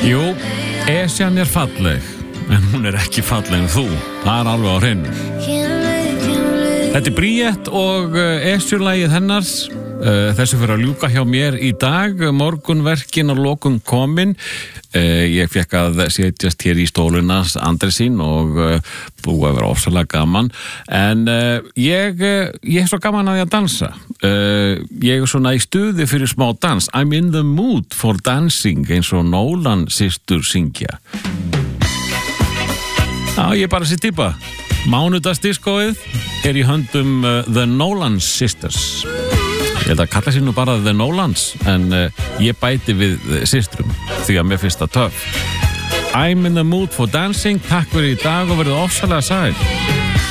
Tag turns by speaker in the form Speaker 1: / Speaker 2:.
Speaker 1: Jú, Esjan falleg, en hún ekki falleg en þú. Það alveg á hreinu. Þetta Bríett og Esjulagið hennars. Þessu fyrir að ljúka hjá mér í dag. Morgunverkin að lokum komin. Ég fekk að setjast hér í stólunars Andresín og búið að vera ofsalega gaman. En ég er svo gaman að ég að dansa. Ég er svona í stuði fyrir smá dans. I'm in the mood for dancing, eins og Nolan systur syngja. Já, ég bara sér tippa. Mánudagsdiskóið er í höndum The Nolan Sisters. Ég held að kalla sér nú bara The Nolans, en ég bæti við systrum, því að mér finnst það töff. I'm in the mood for dancing. Takk fyrir í dag og verið ofsalega sæl.